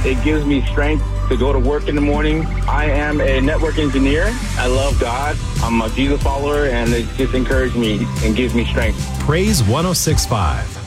It gives me strength to go to work in the morning. I am a network engineer. I love God. I'm a Jesus follower, and it just encourages me and gives me strength. Praise 106.5.